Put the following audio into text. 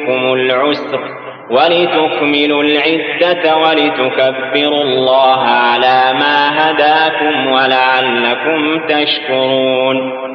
بكم العسر ولتكملوا العدة ولتكبروا الله على ما هداكم ولعلكم تشكرون.